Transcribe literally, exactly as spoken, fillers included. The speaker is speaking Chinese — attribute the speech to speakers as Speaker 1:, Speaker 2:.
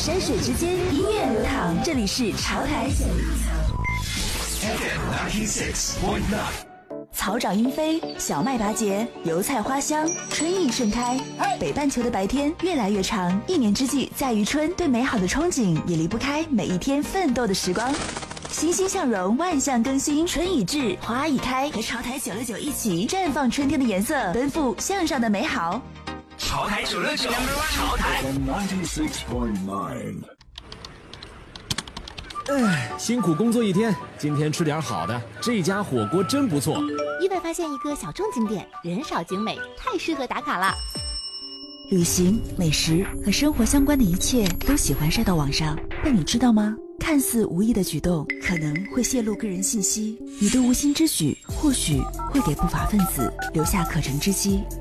Speaker 1: 山水之间，音乐流淌。这里是潮台小绿草
Speaker 2: F M 九十六点九。
Speaker 1: 草长莺飞，小麦拔节，油菜花香，春意盛开。北半球的白天越来越长，一年之计在于春，对美好的憧憬也离不开每一天奋斗的时光。欣欣向荣，万象更新，春已至，花已开，和潮台九六九一起绽放春天的颜色，奔赴向上的美好。
Speaker 2: 潮台九六九，潮台九十六点九。
Speaker 3: 哎，辛苦工作一天，今天吃点好的。这家火锅真不错。
Speaker 4: 意外发现一个小众景点，人少景美，太适合打卡了。
Speaker 1: 旅行、美食和生活相关的一切都喜欢晒到网上，但你知道吗？看似无意的举动，可能会泄露个人信息。你的无心之举，或许会给不法分子留下可乘之机。